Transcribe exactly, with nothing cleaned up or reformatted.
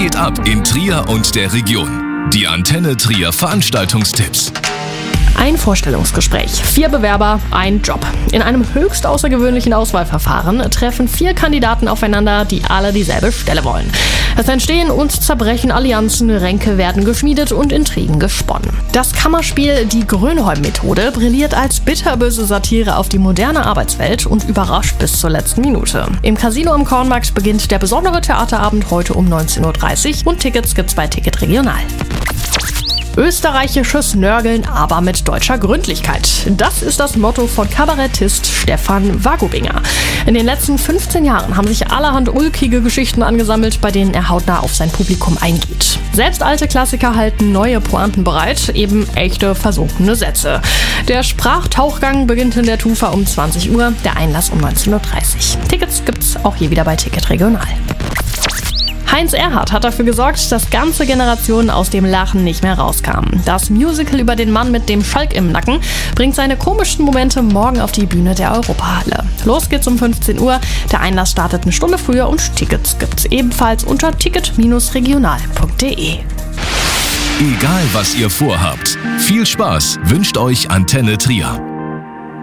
geht ab in Trier und der Region? Die Antenne Trier Veranstaltungstipps. Ein Vorstellungsgespräch, vier Bewerber, ein Job. In einem höchst außergewöhnlichen Auswahlverfahren treffen vier Kandidaten aufeinander, die alle dieselbe Stelle wollen. Es entstehen und zerbrechen Allianzen, Ränke werden geschmiedet und Intrigen gesponnen. Das Kammerspiel Die Grönholm-Methode brilliert als bitterböse Satire auf die moderne Arbeitswelt und überrascht bis zur letzten Minute. Im Casino am Kornmarkt beginnt der besondere Theaterabend heute um neunzehn Uhr dreißig und Tickets gibt's bei Ticket Regional. Österreichisches Nörgeln, aber mit deutscher Gründlichkeit. Das ist das Motto von Kabarettist Stefan Wagobinger. In den letzten fünfzehn Jahren haben sich allerhand ulkige Geschichten angesammelt, bei denen er hautnah auf sein Publikum eingeht. Selbst alte Klassiker halten neue Pointen bereit, eben echte versunkene Sätze. Der Sprachtauchgang beginnt in der Tufa um zwanzig Uhr, der Einlass um neunzehn Uhr dreißig. Tickets gibt's auch hier wieder bei Ticket Regional. Heinz Erhardt hat dafür gesorgt, dass ganze Generationen aus dem Lachen nicht mehr rauskamen. Das Musical über den Mann mit dem Schalk im Nacken bringt seine komischsten Momente morgen auf die Bühne der Europahalle. Los geht's um fünfzehn Uhr, der Einlass startet eine Stunde früher und Tickets gibt's ebenfalls unter ticket regional punkt de. Egal was ihr vorhabt, viel Spaß wünscht euch Antenne Trier.